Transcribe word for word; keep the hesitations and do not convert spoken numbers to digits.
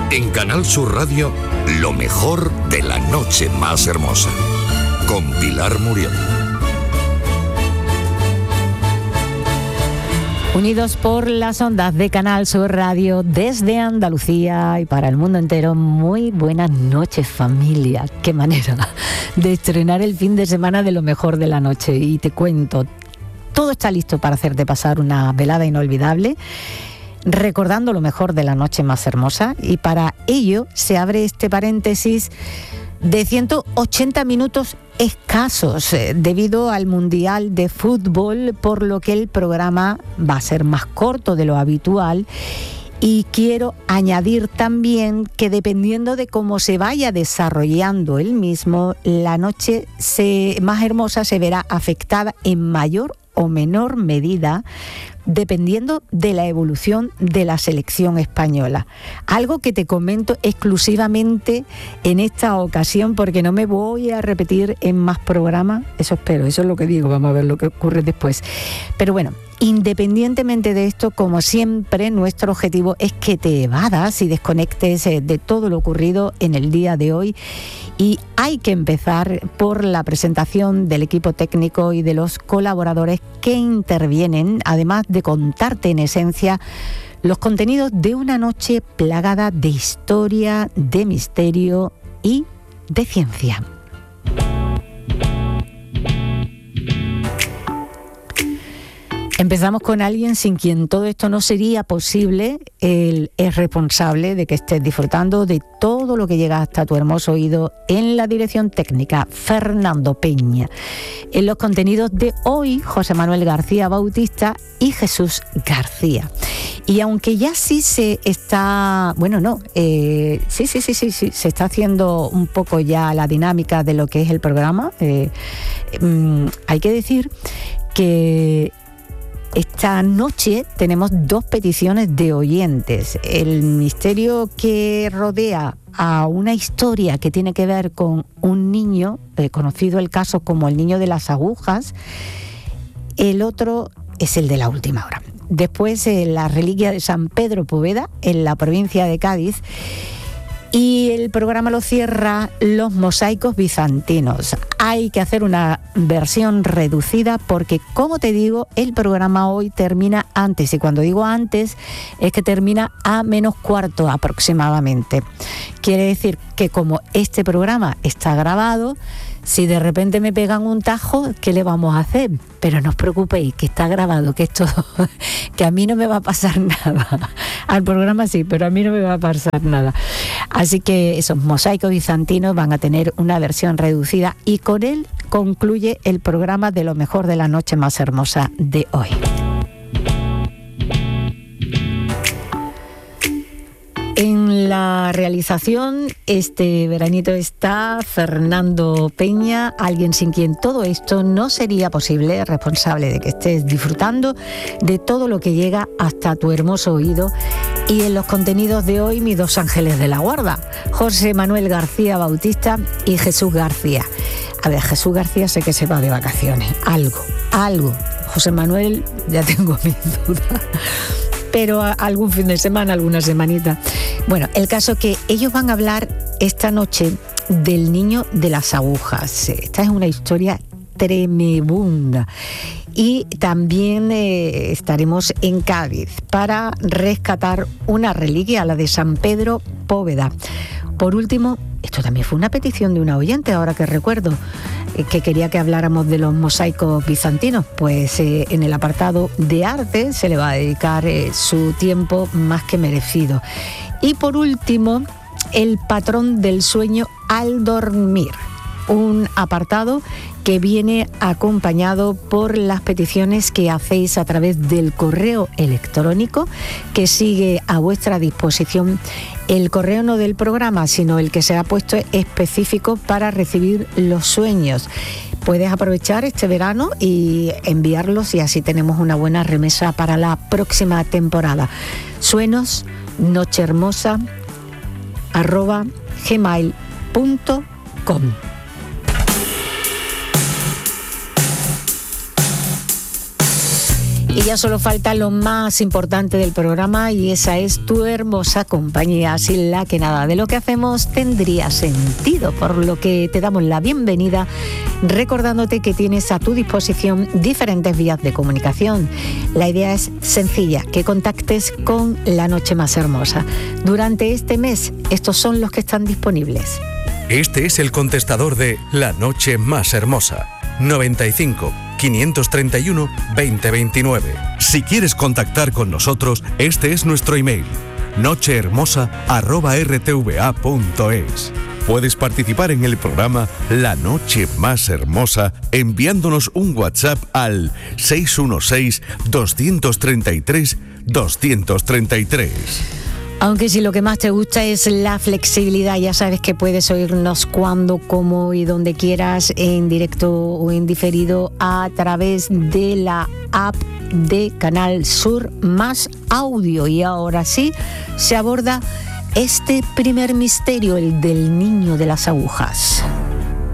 En Canal Sur Radio, lo mejor de la noche más hermosa. Con Pilar Muriel. Unidos por las ondas de Canal Sur Radio desde Andalucía y para el mundo entero, muy buenas noches, familia. Qué manera de estrenar el fin de semana de lo mejor de la noche. Y te cuento, todo está listo para hacerte pasar una velada inolvidable, recordando lo mejor de la noche más hermosa. Y para ello se abre este paréntesis de ciento ochenta minutos escasos eh, debido al Mundial de Fútbol, por lo que el programa va a ser más corto de lo habitual. Y quiero añadir también que dependiendo de cómo se vaya desarrollando el mismo, la noche se, más hermosa se verá afectada en mayor o menor medida dependiendo de la evolución de la selección española. Algo que te comento exclusivamente en esta ocasión, porque no me voy a repetir en más programas, eso espero, eso es lo que digo, vamos a ver lo que ocurre después. Pero bueno, independientemente de esto, como siempre, nuestro objetivo es que te evadas y desconectes de todo lo ocurrido en el día de hoy. Y hay que empezar por la presentación del equipo técnico y de los colaboradores que intervienen, además de contarte en esencia los contenidos de una noche plagada de historia, de misterio y de ciencia. Empezamos con alguien sin quien todo esto no sería posible. Él es responsable de que estés disfrutando de todo lo que llega hasta tu hermoso oído en la dirección técnica, Fernando Peña. En los contenidos de hoy, José Manuel García Bautista y Jesús García. Y aunque ya sí se está, bueno, no, eh, sí, sí, sí, sí, sí, se está haciendo un poco ya la dinámica de lo que es el programa, eh, mm, hay que decir que esta noche tenemos dos peticiones de oyentes. El misterio que rodea a una historia que tiene que ver con un niño, eh, conocido el caso como el niño de las agujas. El otro es el de la última hora. Después eh, la reliquia de San Pedro Poveda en la provincia de Cádiz. Y el programa lo cierra los mosaicos bizantinos. Hay que hacer una versión reducida porque, como te digo, el programa hoy termina antes. Y cuando digo antes, es que termina a menos cuarto aproximadamente. Quiere decir que como este programa está grabado, si de repente me pegan un tajo, ¿qué le vamos a hacer? Pero no os preocupéis, que está grabado, que esto, que a mí no me va a pasar nada. Al programa sí, pero a mí no me va a pasar nada. Así que esos mosaicos bizantinos van a tener una versión reducida y con él concluye el programa de lo mejor de la noche más hermosa de hoy. En la realización este veranito está Fernando Peña, alguien sin quien todo esto no sería posible, responsable de que estés disfrutando de todo lo que llega hasta tu hermoso oído. Y en los contenidos de hoy, mis dos ángeles de la guarda, José Manuel García Bautista y Jesús García. A ver, Jesús García sé que se va de vacaciones, algo, algo. José Manuel ya tengo mis dudas, pero algún fin de semana, alguna semanita. Bueno, el caso es que ellos van a hablar esta noche del niño de las agujas. Esta es una historia tremenda. Y también eh, estaremos en Cádiz para rescatar una reliquia, la de San Pedro Poveda. Por último, esto también fue una petición de una oyente, ahora que recuerdo, eh, que quería que habláramos de los mosaicos bizantinos. Pues eh, en el apartado de arte se le va a dedicar eh, su tiempo más que merecido. Y por último, el patrón del sueño al dormir. Un apartado que viene acompañado por las peticiones que hacéis a través del correo electrónico que sigue a vuestra disposición. El correo no del programa, sino el que se ha puesto específico para recibir los sueños. Puedes aprovechar este verano y enviarlos y así tenemos una buena remesa para la próxima temporada. Sueños, nochehermosa, arroba gmail punto com. Y ya solo falta lo más importante del programa, y esa es tu hermosa compañía, sin la que nada de lo que hacemos tendría sentido, por lo que te damos la bienvenida recordándote que tienes a tu disposición diferentes vías de comunicación. La idea es sencilla, que contactes con La Noche Más Hermosa. Durante este mes, estos son los que están disponibles. Este es el contestador de La Noche Más Hermosa. noventa y cinco, quinientos treinta y uno, veinte veintinueve. Si quieres contactar con nosotros, este es nuestro email: nochehermosa arroba r t v a punto es. Puedes participar en el programa La Noche Más Hermosa enviándonos un WhatsApp al seis uno seis, dos tres tres, dos tres tres. Aunque si lo que más te gusta es la flexibilidad, ya sabes que puedes oírnos cuando, como y donde quieras, en directo o en diferido, a través de la app de Canal Sur Más Audio. Y ahora sí, se aborda este primer misterio, el del niño de las agujas.